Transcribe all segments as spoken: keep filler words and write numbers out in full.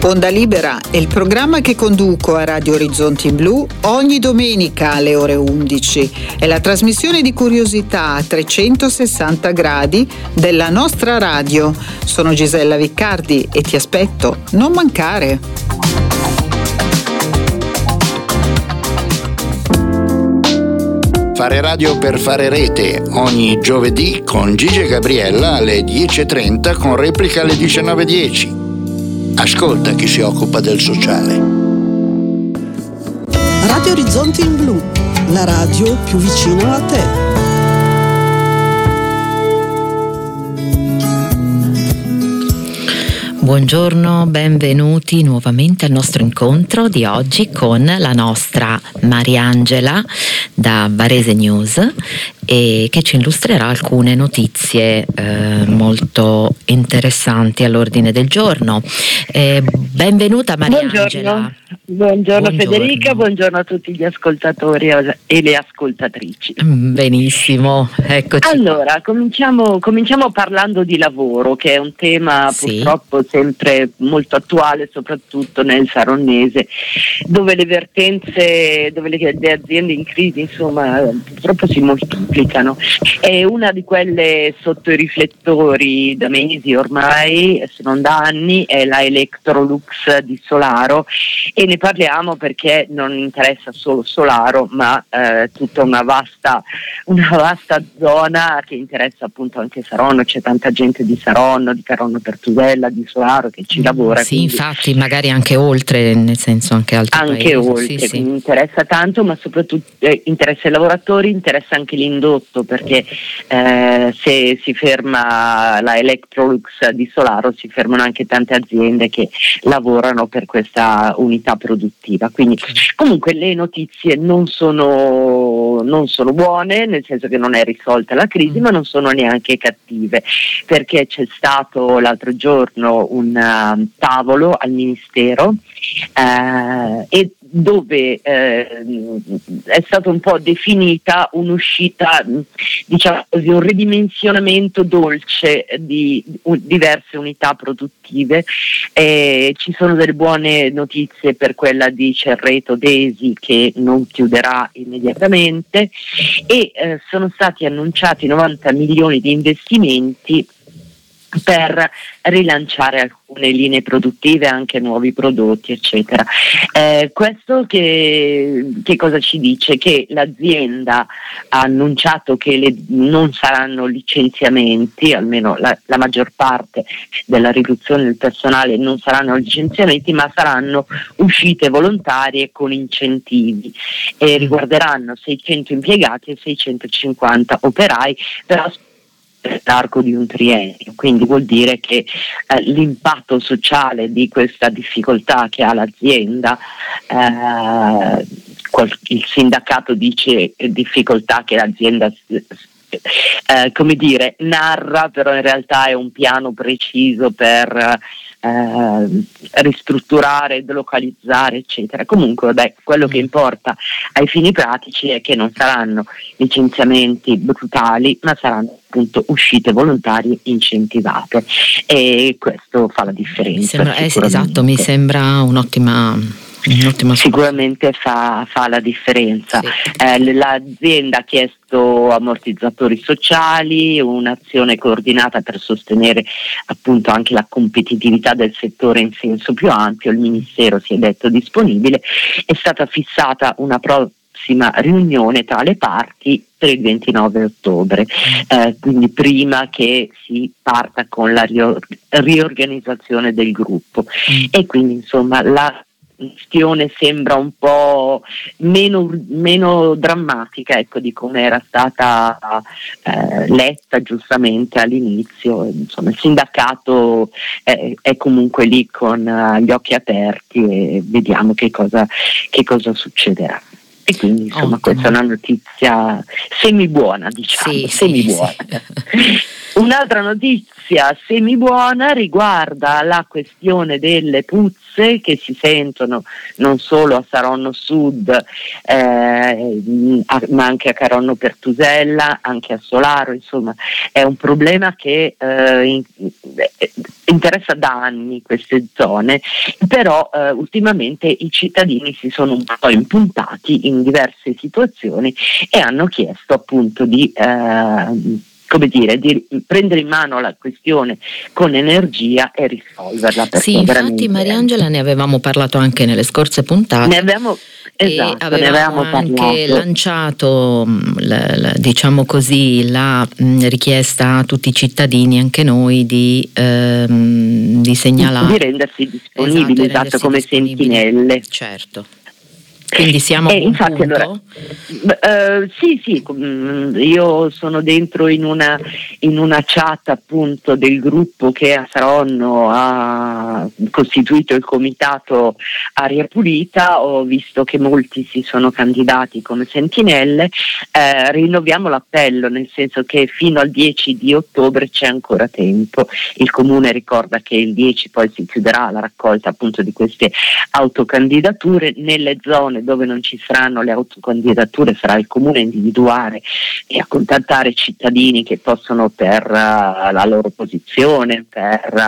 Onda Libera è il programma che conduco a Radio Orizzonti Blu ogni domenica alle ore undici. È la trasmissione di curiosità a trecentosessanta gradi della nostra radio. Sono Gisella Viccardi e ti aspetto, non mancare. Fare radio per fare rete ogni giovedì con Gigi e Gabriella alle dieci e trenta con replica alle diciannove e dieci. Ascolta chi si occupa del sociale. Radio Orizzonti in Blu, la radio più vicina a te. Buongiorno, benvenuti nuovamente al nostro incontro di oggi con la nostra Mariangela da Varese News e che ci illustrerà alcune notizie eh, molto interessanti all'ordine del giorno. Eh, benvenuta Mariangela. Buongiorno. Buongiorno, buongiorno Federica, buongiorno a tutti gli ascoltatori e le ascoltatrici. Benissimo, eccoci. Allora, cominciamo, cominciamo parlando di lavoro, che è un tema sì. purtroppo sempre molto attuale, soprattutto nel Saronnese, dove le vertenze, dove le, le aziende in crisi, insomma, purtroppo si moltiplicano. È una di quelle sotto i riflettori da mesi ormai, se non da anni, è la Electrolux di Solaro, e ne parliamo perché non interessa solo Solaro, ma eh, tutta una vasta, una vasta zona che interessa appunto anche Saronno. C'è tanta gente di Saronno, di Caronno Pertusella, di Solaro che ci lavora. Sì, quindi, infatti, magari anche oltre, nel senso anche altri anche paesi. oltre, sì, quindi sì. interessa tanto, ma soprattutto eh, interessa i lavoratori, interessa anche l'indotto, perché eh, se si ferma la Electrolux di Solaro si fermano anche tante aziende che lavorano per questa unità produttiva. Quindi comunque le notizie non sono, non sono buone, nel senso che non è risolta la crisi, ma non sono neanche cattive, perché c'è stato l'altro giorno un uh, tavolo al Ministero uh, e dove eh, è stata un po' definita un'uscita, diciamo così, un ridimensionamento dolce di diverse unità produttive. Eh, ci sono delle buone notizie per quella di Cerreto Desi, che non chiuderà immediatamente, e eh, sono stati annunciati novanta milioni di investimenti per rilanciare alcune linee produttive, anche nuovi prodotti, eccetera. Eh, questo che, che cosa ci dice? Che l'azienda ha annunciato che le, non saranno licenziamenti, almeno la, la maggior parte della riduzione del personale non saranno licenziamenti, ma saranno uscite volontarie con incentivi e riguarderanno seicento impiegati e seicentocinquanta operai, però nell'arco di un triennio. Quindi vuol dire che eh, l'impatto sociale di questa difficoltà che ha l'azienda, eh, qual- il sindacato dice eh, difficoltà che l'azienda eh, come dire narra, però in realtà è un piano preciso per eh, ristrutturare, delocalizzare, eccetera. Comunque, vabbè, quello che importa ai fini pratici è che non saranno licenziamenti brutali, ma saranno appunto uscite volontarie incentivate, e questo fa la differenza. Mi sembra, eh, esatto, mi sembra un'ottima sicuramente fa, fa la differenza. Sì. Eh, l'azienda ha chiesto ammortizzatori sociali, un'azione coordinata per sostenere appunto anche la competitività del settore in senso più ampio. Il Ministero si è detto disponibile. È stata fissata una prossima riunione tra le parti per il ventinove ottobre, eh, quindi prima che si parta con la riorganizzazione del gruppo. Mm. E quindi insomma la questione sembra un po' meno, meno drammatica, ecco, di come era stata eh, letta giustamente all'inizio. Insomma, il sindacato è, è comunque lì con uh, gli occhi aperti e vediamo che cosa, che cosa succederà. E quindi insomma, ottimo. Questa è una notizia semi buona, diciamo, sì, semi buona. Sì, sì. Un'altra notizia semi-buona riguarda la questione delle puzze che si sentono non solo a Saronno Sud, eh, ma anche a Caronno Pertusella, anche a Solaro. Insomma, è un problema che eh, in, interessa da anni queste zone, però eh, ultimamente i cittadini si sono un po' impuntati in diverse situazioni e hanno chiesto appunto di eh, come dire, di prendere in mano la questione con energia e risolverla. Sì, infatti Mariangela ne avevamo parlato anche nelle scorse puntate. Ne abbiamo, esatto, e avevamo, ne avevamo anche parlato. lanciato la, la, diciamo così la mh, richiesta a tutti i cittadini, anche noi, di, ehm, di segnalare, di rendersi disponibili, esatto, esatto rendersi come disponibili. sentinelle. Certo. Quindi siamo eh, a un infatti, punto? Allora, uh, sì, sì, io sono dentro in una, in una chat appunto del gruppo che a Saronno ha costituito il comitato Aria Pulita. Ho visto che molti si sono candidati come sentinelle. Eh, rinnoviamo l'appello, nel senso che fino al dieci di ottobre c'è ancora tempo. Il comune ricorda che il dieci poi si chiuderà la raccolta appunto di queste autocandidature. Nelle zone dove non ci saranno le autocandidature sarà il comune a individuare e a contattare cittadini che possono, per uh, la loro posizione, per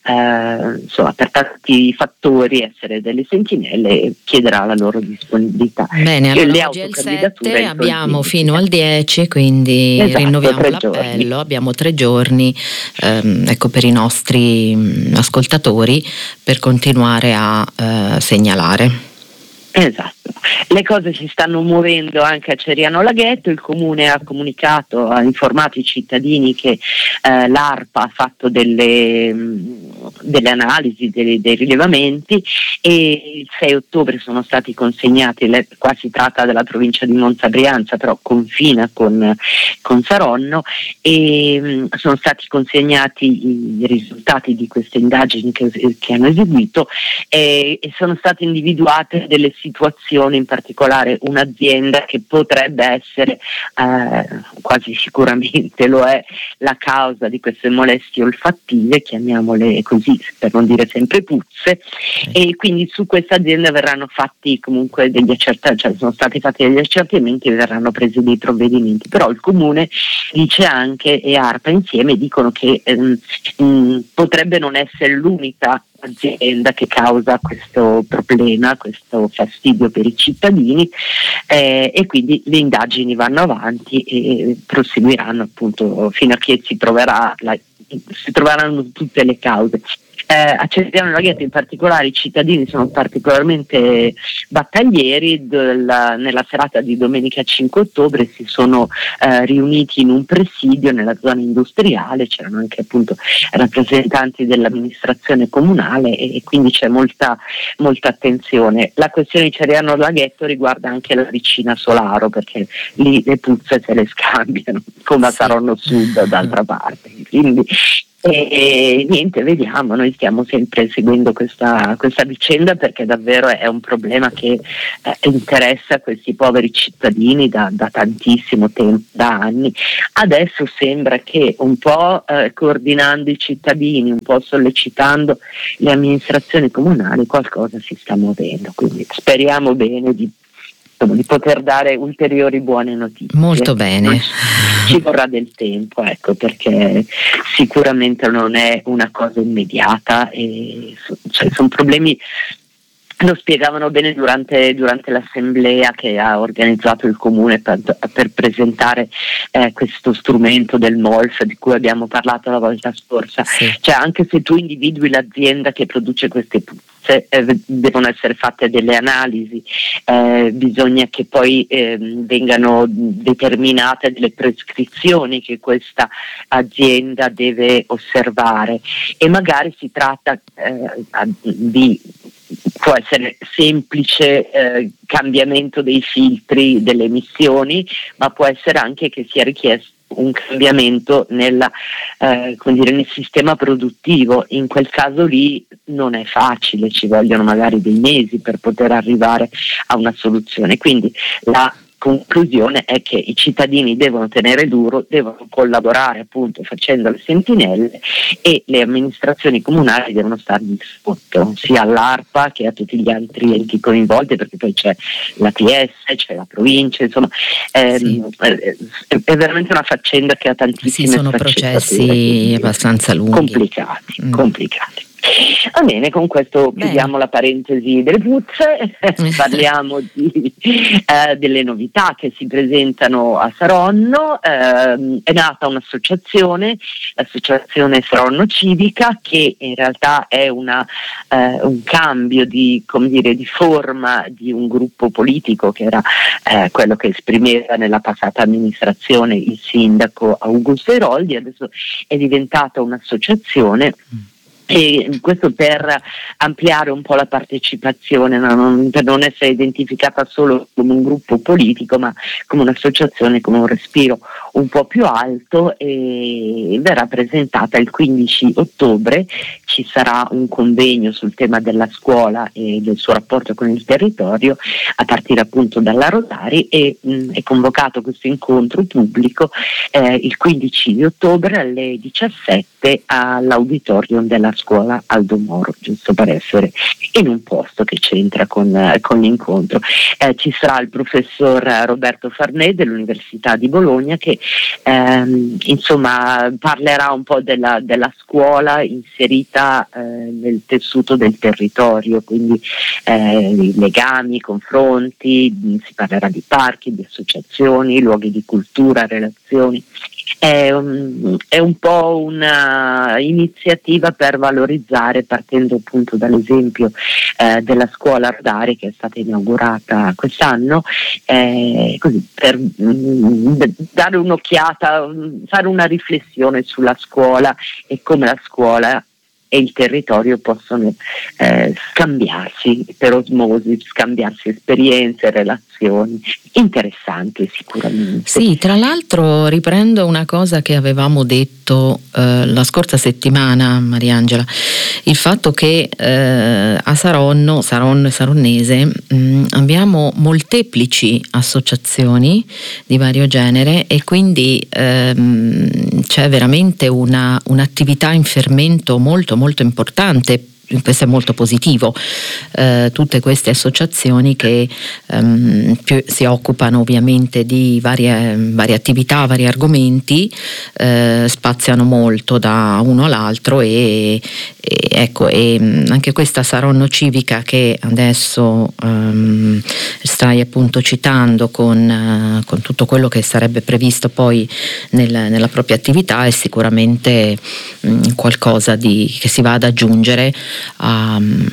uh, insomma per tanti fattori, essere delle sentinelle e chiederà la loro disponibilità. Bene, e allora le oggi è il sette, abbiamo quindici. fino al dieci, quindi Esatto, rinnoviamo tre l'appello, giorni. abbiamo tre giorni ehm, ecco, per i nostri mh, ascoltatori per continuare a eh, segnalare. Esatto, le cose si stanno muovendo anche a Ceriano Laghetto. Il comune ha comunicato, ha informato i cittadini che eh, l'ARPA ha fatto delle, mh, delle analisi, dei, dei rilevamenti, e il sei ottobre sono stati consegnati, le, qua si tratta della provincia di Monza Brianza, però confina con, con Saronno, e mh, sono stati consegnati i risultati di queste indagini che, che hanno eseguito, e, e sono state individuate delle situazioni, in particolare un'azienda che potrebbe essere eh, quasi sicuramente lo è la causa di queste molestie olfattive, chiamiamole così per non dire sempre puzze, e quindi su questa azienda verranno fatti comunque degli accertamenti, cioè sono stati fatti degli accertamenti e verranno presi dei provvedimenti. Però il comune dice anche, e ARPA insieme dicono che ehm, mh, potrebbe non essere l'unica azienda che causa questo problema, questo fastidio per i cittadini, eh, e quindi le indagini vanno avanti e proseguiranno appunto fino a che si troverà la, si troveranno tutte le cause. Eh, a Ceriano Laghetto in particolare i cittadini sono particolarmente battaglieri. Della, nella serata di domenica cinque ottobre si sono eh, riuniti in un presidio nella zona industriale, c'erano anche appunto rappresentanti dell'amministrazione comunale e, e quindi c'è molta, molta attenzione. La questione di Ceriano Laghetto riguarda anche la vicina Solaro, perché lì le puzze se le scambiano come a Saronno Sud d'altra parte, quindi E niente, vediamo, noi stiamo sempre seguendo questa, questa vicenda, perché davvero è un problema che eh, interessa questi poveri cittadini da, da tantissimo tempo, da anni. Adesso sembra che un po' eh, coordinando i cittadini, un po' sollecitando le amministrazioni comunali, qualcosa si sta muovendo, quindi speriamo bene di di poter dare ulteriori buone notizie. Molto bene. Ci vorrà del tempo, ecco, perché sicuramente non è una cosa immediata, e cioè, sono problemi. Lo spiegavano bene durante, durante l'assemblea che ha organizzato il comune per, per presentare eh, questo strumento del M O L F di cui abbiamo parlato la volta scorsa. Sì. Cioè, anche se tu individui l'azienda che produce queste puzze, eh, devono essere fatte delle analisi, eh, bisogna che poi eh, vengano determinate delle prescrizioni che questa azienda deve osservare, e magari si tratta eh, di può essere semplice eh, cambiamento dei filtri delle emissioni, ma può essere anche che sia richiesto un cambiamento nella, eh, come dire, nel sistema produttivo. In quel caso lì non è facile, ci vogliono magari dei mesi per poter arrivare a una soluzione. Quindi la conclusione è che i cittadini devono tenere duro, devono collaborare appunto facendo le sentinelle, e le amministrazioni comunali devono stargli sotto, sia all'ARPA che a tutti gli altri enti coinvolti, perché poi c'è la P S, c'è la provincia, insomma ehm, sì. è, è veramente una faccenda che ha tantissime sì, sono processi abbastanza lunghi, complicati, mm. complicati. Va bene, con questo Bene. chiudiamo la parentesi delle puzze, parliamo di, eh, delle novità che si presentano a Saronno. Eh, è nata un'associazione, l'associazione Saronno Civica, che in realtà è una, eh, un cambio di, come dire, di forma di un gruppo politico che era eh, quello che esprimeva nella passata amministrazione il sindaco Augusto Eroldi. Adesso è diventata un'associazione, e questo per ampliare un po' la partecipazione, no? non, per non essere identificata solo come un gruppo politico, ma come un'associazione, come un respiro un po' più alto, e verrà presentata il quindici ottobre. Ci sarà un convegno sul tema della scuola e del suo rapporto con il territorio a partire appunto dalla Rodari, e mh, è convocato questo incontro pubblico eh, il quindici di ottobre alle diciassette all'auditorium della scuola Aldo Moro, giusto per essere in un posto che c'entra con, eh, con l'incontro. Eh, ci sarà il professor Roberto Farnè dell'Università di Bologna, che ehm, insomma parlerà un po' della, della scuola inserita eh, nel tessuto del territorio, quindi eh, i legami, i confronti, si parlerà di parchi, di associazioni, luoghi di cultura, relazioni. È un, è un po' una iniziativa per valorizzare, partendo appunto dall'esempio eh, della scuola Rodari, che è stata inaugurata quest'anno, eh, così per mh, dare un'occhiata, fare una riflessione sulla scuola e come la scuola e il territorio possono eh, scambiarsi per osmosi, scambiarsi esperienze, relazioni. Interessante sicuramente. Sì, tra l'altro riprendo una cosa che avevamo detto eh, la scorsa settimana, Mariangela, il fatto che eh, a Saronno, Saronno e Saronnese mh, abbiamo molteplici associazioni di vario genere, e quindi ehm, c'è veramente una, un'attività in fermento molto molto importante. Questo è molto positivo, eh, tutte queste associazioni che ehm, più si occupano ovviamente di varie, varie attività, vari argomenti, eh, spaziano molto da uno all'altro, e, e ecco, e anche questa Saronno Civica che adesso ehm, stai appunto citando con, eh, con tutto quello che sarebbe previsto poi nel, nella propria attività, è sicuramente mh, qualcosa di, che si va ad aggiungere A,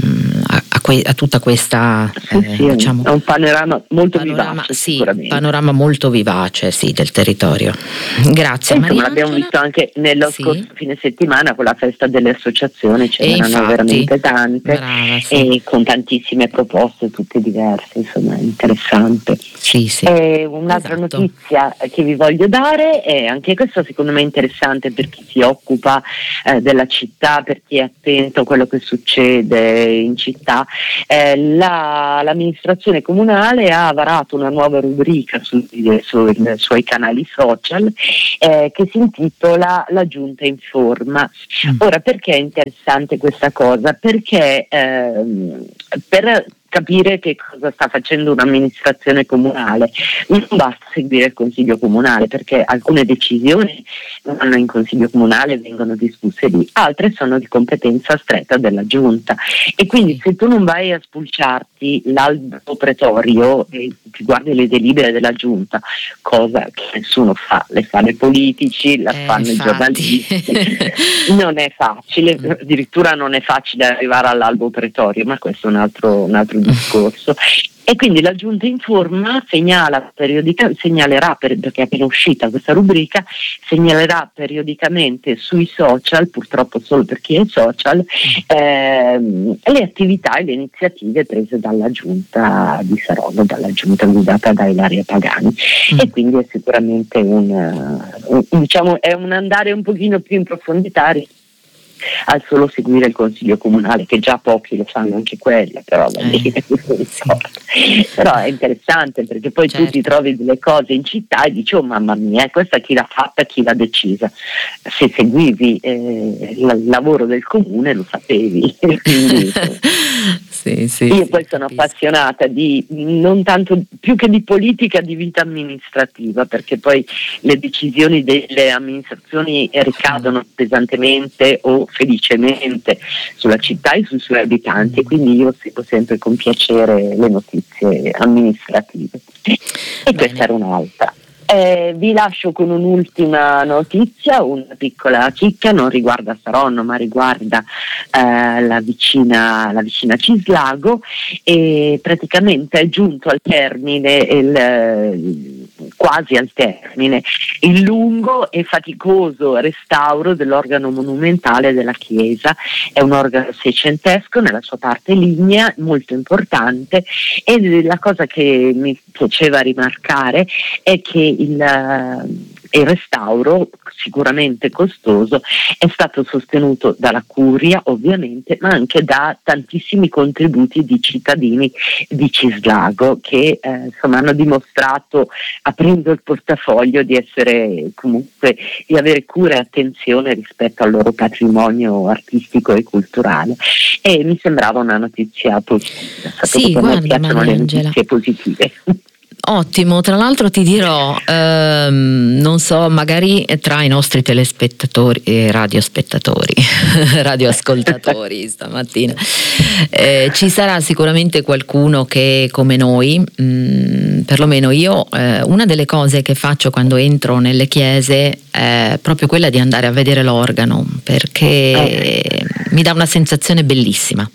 a, a, que, a tutta questa sì, eh, sì, diciamo, è un panorama molto panorama, vivace, sì, sicuramente. panorama molto vivace, sì, del territorio. Grazie. E insomma, l'abbiamo visto anche nello sì. scorso fine settimana con la festa delle associazioni, ce e n'erano infatti, veramente tante, brava, sì. e con tantissime proposte, tutte diverse, insomma, interessante. Sì, sì. E un'altra Esatto. notizia che vi voglio dare, è anche questa secondo me interessante per chi si occupa eh, della città, per chi è attento a quello che succede in città. Eh, la, l'amministrazione comunale ha varato una nuova rubrica sui, sui, sui canali social eh, che si intitola La Giunta Informa. Mm. Ora, perché è interessante questa cosa? Perché ehm, per capire che cosa sta facendo un'amministrazione comunale non basta seguire il consiglio comunale, perché alcune decisioni vanno in consiglio comunale, vengono discusse lì, altre sono di competenza stretta della giunta, e quindi se tu non vai a spulciarti l'albo pretorio e ti guardi le delibere della giunta, cosa che nessuno fa, le fanno i politici, la eh, fanno infatti. i giornalisti, non è facile, addirittura non è facile arrivare all'albo pretorio, ma questo è un altro, un altro discorso. E quindi la Giunta Informa segnala periodica, segnalerà, per, perché è appena uscita questa rubrica, segnalerà periodicamente sui social, purtroppo solo per chi è social, ehm, le attività e le iniziative prese dalla Giunta di Saronno, dalla Giunta guidata da Ilaria Pagani. Mm. E quindi è sicuramente un, un, diciamo, è un andare un pochino più in profondità al solo seguire il consiglio comunale, che già pochi lo fanno anche quello, però, eh, sì. Però è interessante perché poi certo. tu ti trovi delle cose in città e dici oh mamma mia, questa chi l'ha fatta, chi l'ha decisa. Se seguivi eh, il lavoro del comune lo sapevi. Quindi, sì, sì, io sì, poi sono capisco. appassionata di non tanto più che di politica, di vita amministrativa, perché poi le decisioni delle amministrazioni ricadono pesantemente o felicemente sulla città e sui suoi abitanti, e quindi io seguo sempre con piacere le notizie amministrative. E Bene. questa era un'altra. Eh, vi lascio con un'ultima notizia, una piccola chicca, non riguarda Saronno ma riguarda eh, la, vicina, la vicina Cislago, e praticamente è giunto al termine, il, quasi al termine, il lungo e faticoso restauro dell'organo monumentale della chiesa. È un organo seicentesco nella sua parte lignea, molto importante, e la cosa che mi piaceva rimarcare è che il, il restauro, sicuramente costoso, è stato sostenuto dalla Curia ovviamente, ma anche da tantissimi contributi di cittadini di Cislago che eh, insomma hanno dimostrato, aprendo il portafoglio, di essere comunque, di avere cura e attenzione rispetto al loro patrimonio artistico e culturale, e mi sembrava una notizia positiva. Sapete Sì, che a me guarda, piacciono le Mariangela. notizie positive. Ottimo, tra l'altro ti dirò, ehm, non so, magari tra i nostri telespettatori e radiospettatori, radioascoltatori stamattina, eh, ci sarà sicuramente qualcuno che come noi, mh, perlomeno io, eh, una delle cose che faccio quando entro nelle chiese è proprio quella di andare a vedere l'organo, perché mi dà una sensazione bellissima.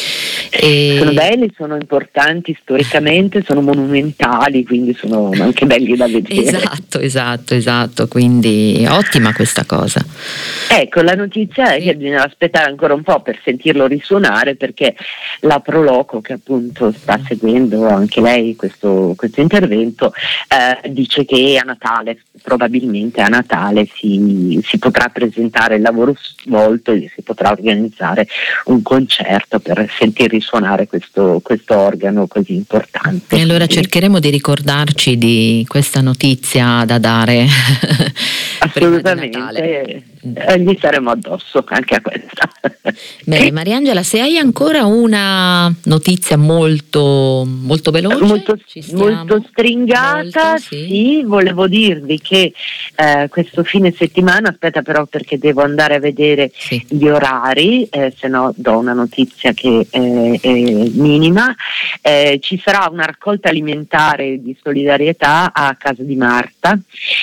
E... sono belli, sono importanti storicamente, sono monumentali, quindi sono anche belli da vedere. Esatto, esatto, esatto, quindi ottima questa cosa. Ecco, la notizia è Sì. che bisogna aspettare ancora un po' per sentirlo risuonare, perché la Proloco, che appunto sta seguendo anche lei questo, questo intervento, eh, dice che a Natale, probabilmente a Natale si, si potrà presentare il lavoro svolto e si potrà organizzare un concerto per sentir risuonare questo, questo organo così importante. E allora Quindi, cercheremo di ricordarci di questa notizia da dare prima di Natale. assolutamente, eh, gli saremo addosso anche a questa. Bene, Mariangela, se hai ancora una notizia molto, molto veloce, molto, ci stiamo? molto stringata, Molto, sì. sì. Volevo dirvi che eh, questo fine settimana, aspetta però perché devo andare a vedere Sì. gli orari, eh, se no do una notizia che eh, è minima, eh, ci sarà una raccolta alimentare di solidarietà a casa di Marta,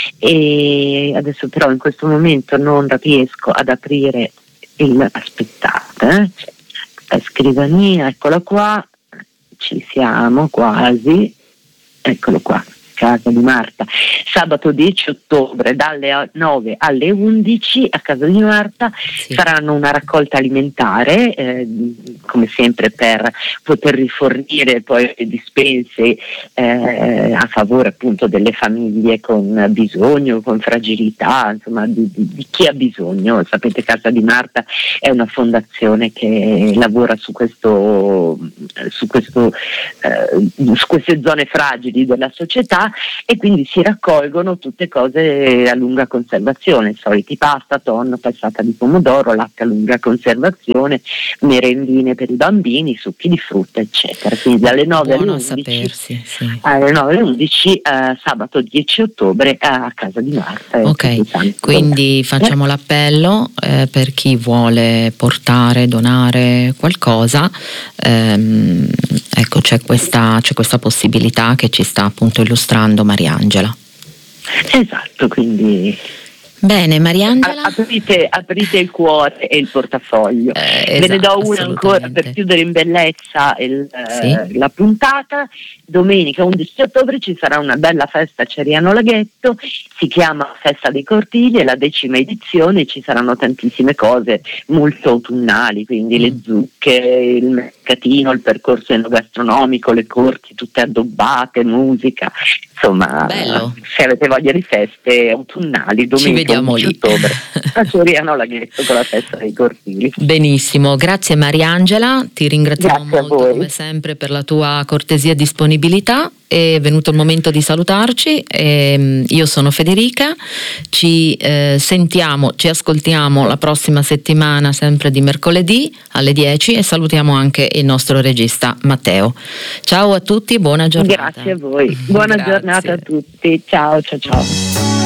e adesso però in questo momento non riesco ad aprire il, aspettate, eh, scrivania, eccola qua, ci siamo quasi, eccolo qua, casa di Marta, sabato dieci ottobre dalle nove alle undici a casa di Marta. Sì. Faranno una raccolta alimentare, eh, come sempre per poter rifornire poi le dispense eh, a favore appunto delle famiglie con bisogno, con fragilità, insomma di, di, di chi ha bisogno. Sapete, Casa di Marta è una fondazione che lavora su questo, su questo eh, su queste zone fragili della società, e quindi si raccolgono tutte cose a lunga conservazione, soliti pasta, tonno, passata di pomodoro, latte a lunga conservazione, merendine per i bambini, succhi di frutta, eccetera. Quindi dalle nove alle Buono a undici, sapersi, sì. alle nove alle undici eh, sabato dieci ottobre eh, a casa di Marta. Ok, quindi facciamo l'appello eh, per chi vuole portare, donare qualcosa, ehm, ecco, c'è questa, c'è questa possibilità che ci sta appunto illustrando Mariangela. Esatto, quindi bene, Mariangela. Aprite, aprite il cuore e il portafoglio. Eh, Ve ne do esatto, una ancora per chiudere in bellezza il, sì. eh, la puntata. Domenica undici ottobre ci sarà una bella festa a Ceriano Laghetto, si chiama Festa dei Cortili, è la decima edizione, ci saranno tantissime cose molto autunnali, quindi mm. le zucche, il mercatino, il percorso enogastronomico, le corti tutte addobbate, musica, insomma, bello. Se avete voglia di feste autunnali, domenica vogliamo lì. ottobre a Soriano Laghetto con la festa dei cortili. Benissimo, grazie Mariangela, ti ringraziamo Grazie molto come sempre per la tua cortesia e disponibilità. È venuto il momento di salutarci. E io sono Federica, ci eh, sentiamo, ci ascoltiamo la prossima settimana sempre di mercoledì alle dieci e salutiamo anche il nostro regista Matteo. Ciao a tutti, buona giornata. Grazie a voi, buona Grazie. giornata a tutti, ciao ciao ciao.